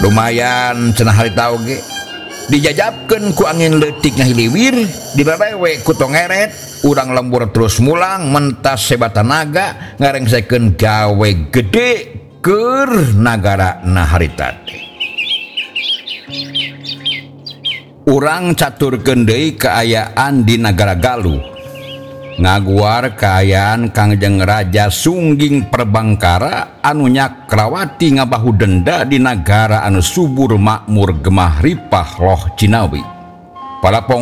lumayan cenah harita oge dijajabkeun ku angin leutik ngahiliwir dibawewe ku tongeret urang lembur terus mulang mentas sebatan naga ngarengsekeun gawe gede keur nagara na harita teh. Urang caturkeun deui kaayaan di nagara Galuh ngaguar kaayaan Kangjeng Raja Sungging Perbangkara anu nyakrawati ngabahu denda di nagara anu subur makmur gemah ripah loh Cinawi. Palapong